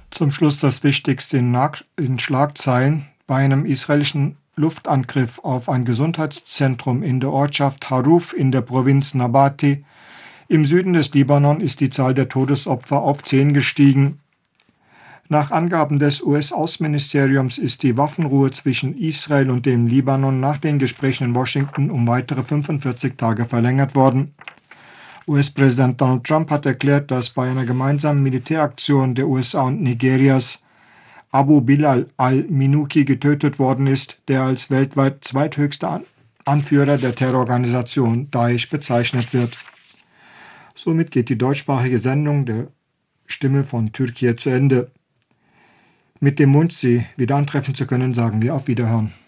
Zum Schluss das Wichtigste in Schlagzeilen. Bei einem israelischen Luftangriff auf ein Gesundheitszentrum in der Ortschaft Haruf in der Provinz Nabati im Süden des Libanon ist die Zahl der Todesopfer auf 10 gestiegen. Nach Angaben des US-Außenministeriums ist die Waffenruhe zwischen Israel und dem Libanon nach den Gesprächen in Washington um weitere 45 Tage verlängert worden. US-Präsident Donald Trump hat erklärt, dass bei einer gemeinsamen Militäraktion der USA und Nigerias Abu Bilal al-Minuki getötet worden ist, der als weltweit zweithöchster Anführer der Terrororganisation Daesh bezeichnet wird. Somit geht die deutschsprachige Sendung der Stimme von Türkei zu Ende. Mit dem Wunsch, Sie wieder antreffen zu können, sagen wir auf Wiederhören.